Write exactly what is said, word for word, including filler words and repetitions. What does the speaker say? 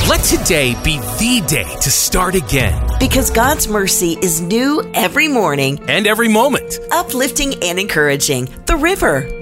Let today be the day to start again. Because God's mercy is new every morning. And every moment. Uplifting and encouraging. The River.